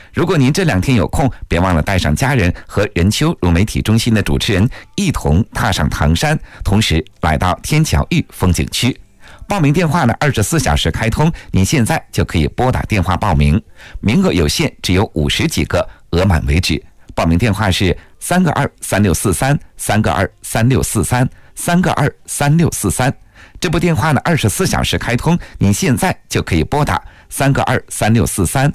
如果您这2天有空，别忘了带上家人和任丘融媒体中心的主持人一同踏上唐山，同时来到天桥峪风景区。报名电话呢24小时开通，您现在就可以拨打电话报名，名额有限，只有50几个，额满为止。报名电话是3223643 3223643 3223643。这部电话呢24小时开通，您现在就可以拨打3223643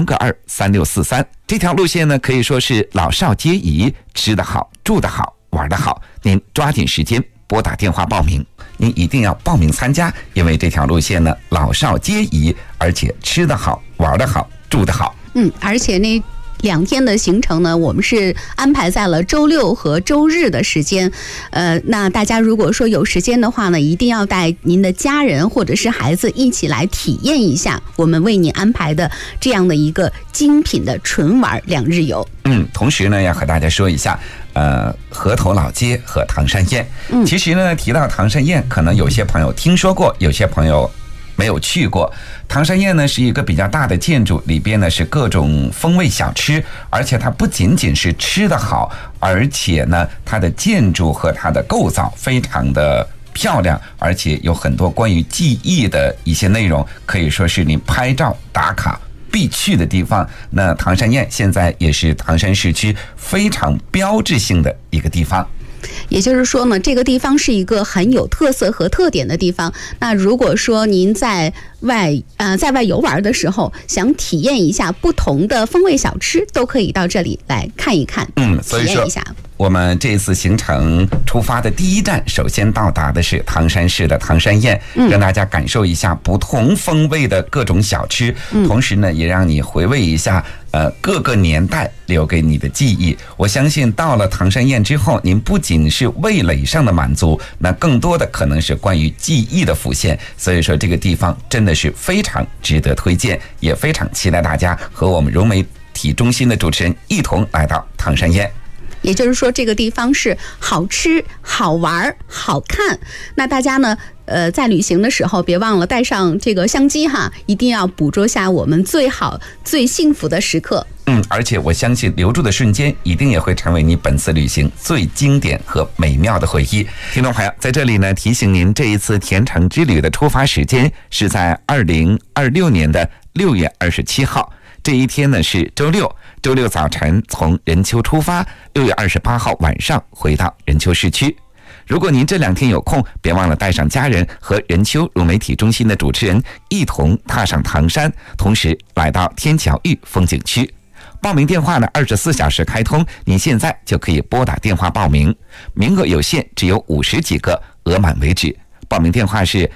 3223643。这条路线呢可以说是老少皆宜，吃得好，住得好，玩得好。您抓紧时间拨打电话报名，您一定要报名参加，因为这条路线呢老少皆宜，而且吃得好，玩得好，住得好。 而且那2天的行程呢，我们是安排在了周六和周日的时间。那大家如果说有时间的话呢，一定要带您的家人或者是孩子一起来体验一下我们为您安排的这样的一个精品的纯玩2日游。 同时呢，要和大家说一下，河头老街和唐山宴。其实呢，提到唐山宴，可能有些朋友听说过，有些朋友没有去过。唐山宴呢是一个比较大的建筑，里边呢是各种风味小吃，而且它不仅仅是吃得好，而且呢它的建筑和它的构造非常的漂亮，而且有很多关于记忆的一些内容，可以说是你拍照打卡必去的地方。那唐山宴现在也是唐山市区非常标志性的一个地方。 也就是说呢，这个地方是一个很有特色和特点的地方。那如果说您在外游玩的时候，想体验一下不同的风味小吃，都可以到这里来看一看， 所以说体验一下。 我们这次行程出发的第一站，首先到达的是唐山市的唐山宴，让大家感受一下不同风味的各种小吃，同时呢，也让你回味一下各个年代留给你的记忆。我相信到了唐山宴之后，您不仅是味蕾上的满足，那更多的可能是关于记忆的浮现。所以说这个地方真的是非常值得推荐，也非常期待大家和我们融媒体中心的主持人一同来到唐山宴。 也就是说，这个地方是好吃、好玩、好看。那大家呢，在旅行的时候，别忘了带上这个相机哈，一定要捕捉下我们最好、最幸福的时刻。 而且我相信留住的瞬间，一定也会成为你本次旅行最经典和美妙的回忆。听众朋友，在这里呢，提醒您，这一次甜橙之旅的出发时间是在2026年的6月27号。这一天呢是周六早晨从任丘出发，6月28号晚上回到任丘市区。如果您这2天有空，别忘了带上家人和任丘融媒体中心的主持人一同踏上唐山，同时来到天桥峪风景区。报名电话呢24小时开通，您现在就可以拨打电话报名，名额有限，只有50几个，额满为止。报名电话是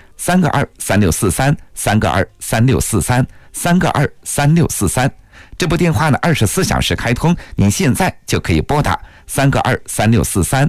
3223643 3223643 3223643。这部电话呢24小时开通，您现在就可以拨打3223643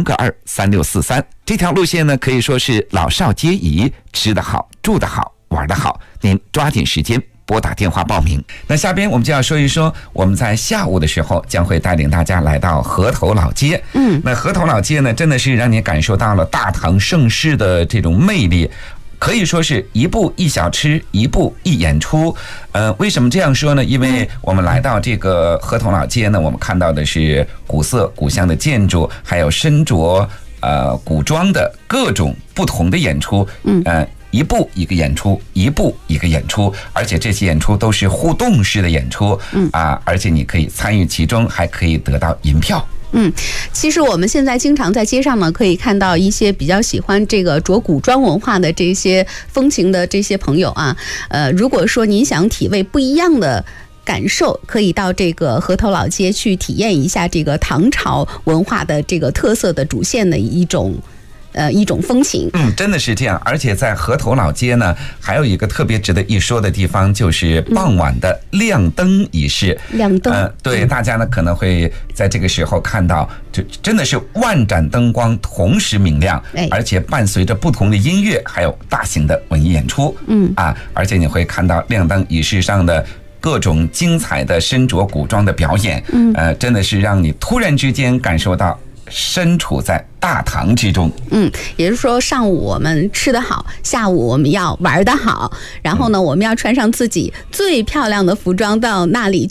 3223643。这条路线呢可以说是老少皆宜，吃得好，住得好，玩得好。您抓紧时间拨打电话报名。那下边我们就要说一说，我们在下午的时候将会带领大家来到河头老街。那河头老街呢，真的是让你感受到了大唐盛世的这种魅力。可以说是一步一小吃，一步一演出。为什么这样说呢？因为我们来到这个河头老街呢，我们看到的是古色古香的建筑，还有身着古装的各种不同的演出。一步一个演出，一步一个演出，而且这些演出都是互动式的演出。而且你可以参与其中，还可以得到银票。 其实我们现在经常在街上呢，可以看到一些比较喜欢这个着古装文化的这些风情的这些朋友啊。如果说您想体味不一样的感受，可以到这个河头老街去体验一下这个唐朝文化的这个特色的主线的一种风情。 真的是这样。而且在河头老街呢，还有一个特别值得一说的地方，就是傍晚的亮灯仪式。亮灯，对，大家呢可能会在这个时候看到，就真的是万盏灯光同时明亮，而且伴随着不同的音乐，还有大型的文艺演出。而且你会看到亮灯仪式上的各种精彩的身着古装的表演。真的是让你突然之间感受到身处在大唐之中。也就是说，上午我们吃得好，下午我们要玩得好，然后呢，我们要穿上自己最漂亮的服装到那里